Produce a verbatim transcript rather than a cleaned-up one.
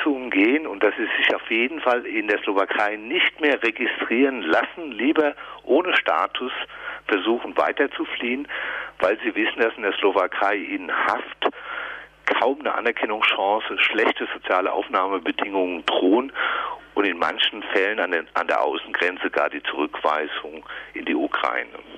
zu umgehen und dass sie sich auf jeden Fall in der Slowakei nicht mehr registrieren lassen, lieber ohne Status versuchen weiter zu fliehen, weil sie wissen, dass in der Slowakei in Haft kaum eine Anerkennungschance, schlechte soziale Aufnahmebedingungen drohen und in manchen Fällen an der, an der Außengrenze gar die Zurückweisung in die Ukraine.